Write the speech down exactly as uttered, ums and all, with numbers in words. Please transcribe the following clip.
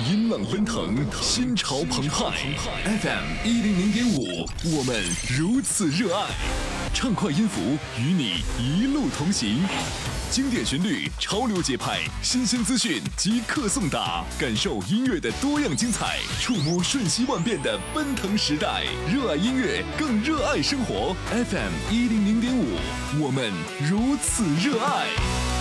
音浪奔腾，心潮澎湃。F M 一零零点五，我们如此热爱，畅快音符与你一路同行。经典旋律，潮流节拍，新鲜资讯即刻送达，感受音乐的多样精彩，触摸瞬息万变的奔腾时代。热爱音乐，更热爱生活。F M 一零零点五，我们如此热爱。